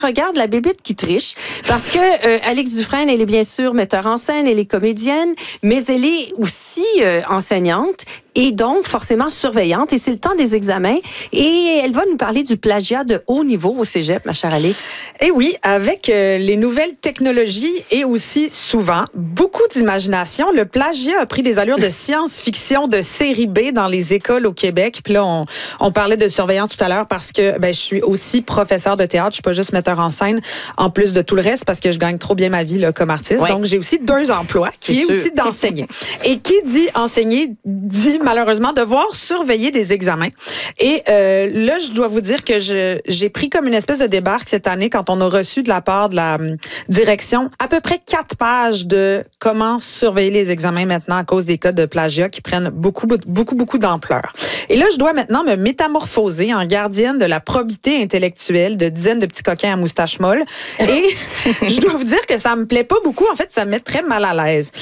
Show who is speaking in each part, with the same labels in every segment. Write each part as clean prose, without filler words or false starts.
Speaker 1: Regarde la bébite qui triche, parce que Alix Dufresne, elle est bien sûr metteur en scène, elle est comédienne, mais elle est aussi enseignante et donc forcément surveillante. Et c'est le temps des examens. Et elle va nous parler du plagiat de haut niveau au cégep, ma chère Alix.
Speaker 2: Et oui, avec les nouvelles technologies et aussi souvent beaucoup d'imagination, le plagiat a pris des allures de science-fiction de série B dans les écoles au Québec. Puis là, on parlait de surveillance tout à l'heure parce que je suis aussi professeur de théâtre. Je suis pas juste metteur en scène, en plus de tout le reste, parce que je gagne trop bien ma vie là, comme artiste. Ouais. Donc, j'ai aussi 2 emplois, qui est aussi d'enseigner. Et qui dit enseigner, dit malheureusement devoir surveiller des examens. Et là, je dois vous dire que j'ai pris comme une espèce de débarque cette année quand on a reçu de la part de la direction à peu près 4 pages de comment surveiller les examens maintenant à cause des cas de plagiat qui prennent beaucoup d'ampleur. Et là, je dois maintenant me métamorphoser en gardienne de la probité intellectuelle de dizaines de petits coquins à moustache molle. Et je dois vous dire que ça me plaît pas beaucoup. En fait, ça me met très mal à l'aise.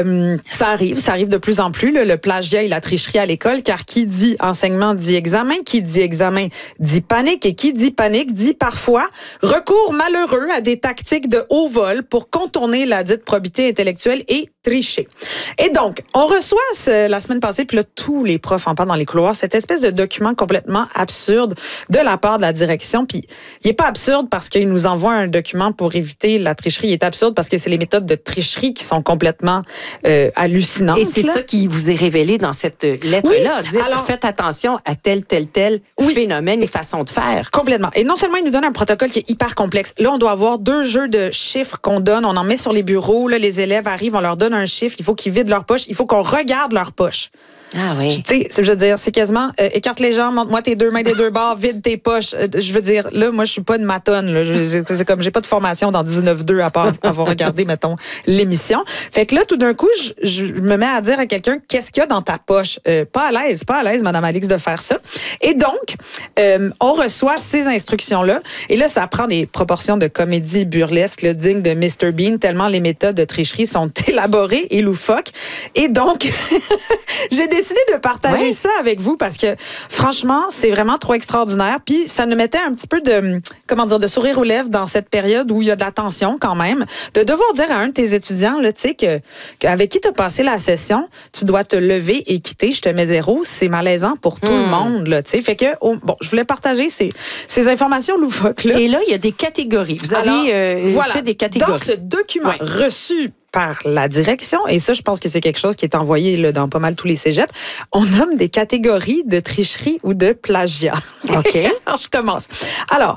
Speaker 2: Ça arrive de plus en plus, le plagiat et la tricherie à l'école, car qui dit enseignement dit examen, qui dit examen dit panique, et qui dit panique dit parfois recours malheureux à des tactiques de haut vol pour contourner la dite probité intellectuelle et tricher. Et donc, on reçoit la semaine passée, puis là, tous les profs en parlent dans les couloirs, cette espèce de document complètement absurde de la part de la direction. Puis, il est pas absurde parce qu'il nous envoie un document pour éviter la tricherie. Il est absurde parce que c'est les méthodes de tricherie qui sont complètement hallucinantes.
Speaker 1: Et c'est ça qui vous est révélé dans cette lettre-là. Oui. Alors, faites attention à tel phénomène et façon de faire.
Speaker 2: Complètement. Et non seulement il nous donne un protocole qui est hyper complexe. Là, on doit avoir 2 jeux de chiffres qu'on donne. On en met sur les bureaux. Là, les élèves arrivent, on leur donne un chiffre. Il faut qu'ils vident leur poche. Il faut qu'on regarde leur poche.
Speaker 1: Ah oui.
Speaker 2: Tu sais, je veux dire, c'est quasiment écarte les jambes, montre-moi tes 2 mains des 2 bords, vide tes poches. Je veux dire, là, moi, je suis pas une matonne. Là. C'est comme j'ai pas de formation dans 19-2 à part avoir regardé, mettons, l'émission. Fait que là, tout d'un coup, je me mets à dire à quelqu'un, qu'est-ce qu'il y a dans ta poche? Pas à l'aise, Madame Alix, de faire ça. Et donc, on reçoit ces instructions-là. Et là, ça prend des proportions de comédie burlesque, là, digne de Mr. Bean, tellement les méthodes de tricherie sont élaborées et loufoques. Et donc, j'ai décidé de partager ça avec vous parce que, franchement, c'est vraiment trop extraordinaire. Puis, ça nous mettait un petit peu de sourire aux lèvres dans cette période où il y a de la tension quand même, de devoir dire à un de tes étudiants, là, tu sais, avec qui tu as passé la session, tu dois te lever et quitter, je te mets 0. C'est malaisant pour tout le monde, là, tu sais. Fait que, je voulais partager ces informations loufoques-là.
Speaker 1: Et là, il y a des catégories. Vous avez fait des catégories.
Speaker 2: Dans ce document reçu par la direction, et ça, je pense que c'est quelque chose qui est envoyé là, dans pas mal tous les cégeps, on nomme des catégories de tricherie ou de plagiat.
Speaker 1: OK.
Speaker 2: Alors, je commence. Alors,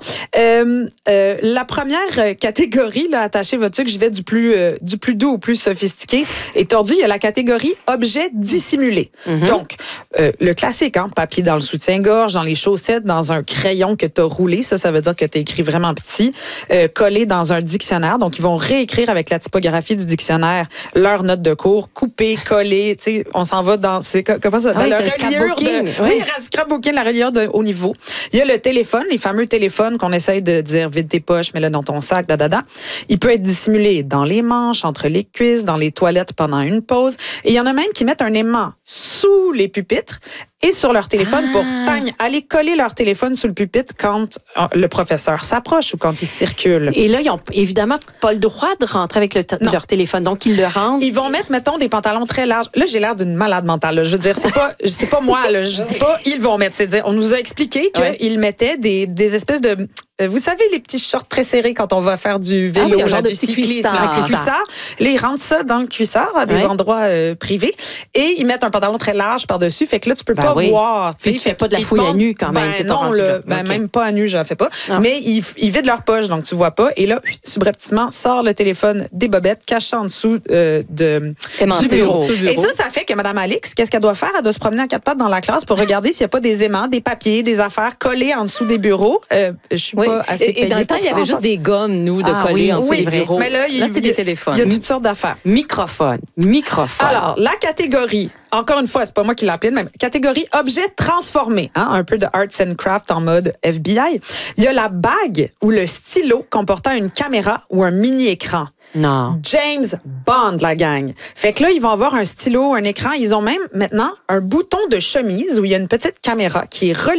Speaker 2: la première catégorie, là, attachez votre truc, je vais du plus doux au plus sophistiqué et tordu. Il y a la catégorie objet dissimulé. Mm-hmm. Donc, le classique, papier dans le soutien-gorge, dans les chaussettes, dans un crayon que tu as roulé. Ça veut dire que tu as écrit vraiment petit. Collé dans un dictionnaire. Donc, ils vont réécrire avec la typographie du dictionnaire leurs notes de cours, couper, coller, tu sais, on s'en va dans comment ça, dans le
Speaker 1: scrapbooking.
Speaker 2: Scrapbooking, la reliure de haut niveau. Il y a le téléphone, les fameux téléphones qu'on essaye de dire vide tes poches, mets-le dans ton sac, Il peut être dissimulé dans les manches, entre les cuisses, dans les toilettes pendant une pause. Et il y en a même qui mettent un aimant sous les pupitres et sur leur téléphone pour aller coller leur téléphone sous le pupitre quand le professeur s'approche ou quand il circule.
Speaker 1: Et là, ils n'ont évidemment pas le droit de rentrer avec leur téléphone. Donc, ils le rendent.
Speaker 2: Ils vont mettre, mettons, des pantalons très larges. Là, j'ai l'air d'une malade mentale. Là. Je veux dire, c'est pas moi. Là. Je dis pas ils vont mettre. C'est-à-dire, on nous a expliqué qu'ils mettaient des espèces de... Vous savez, les petits shorts très serrés quand on va faire du vélo, du cyclisme, avec des cuissards. Là, ils rentrent ça dans le cuissard à des endroits privés et ils mettent un pantalon très large par-dessus. Fait que là, tu peux pas voir.
Speaker 1: Tu fais pas de la fouille à nu quand même.
Speaker 2: Non, même pas à nu, je la fais pas. Non. Mais ils vident leur poche, donc tu vois pas. Et là, subrepticement, sort le téléphone des bobettes, caché en dessous du bureau. Et ça fait que Mme Alix, qu'est-ce qu'elle doit faire? Elle doit se promener à 4 pattes dans la classe pour regarder s'il n'y a pas des aimants, des papiers, des affaires collées en dessous des bureaux. Je suis pas assez
Speaker 3: et dans le temps, il y avait juste des gommes, nous, de coller en dessous des bureaux.
Speaker 2: Mais là,
Speaker 3: c'est des téléphones.
Speaker 2: Il y a toutes sortes d'affaires.
Speaker 1: Microphone.
Speaker 2: Alors, la catégorie, encore une fois, c'est pas moi qui l'ai appelée, mais catégorie objet transformé, un peu de arts and craft en mode FBI. Il y a la bague ou le stylo comportant une caméra ou un mini-écran.
Speaker 1: Non.
Speaker 2: James Bond, la gang. Fait que là, ils vont avoir un stylo, un écran. Ils ont même maintenant un bouton de chemise où il y a une petite caméra qui est reliée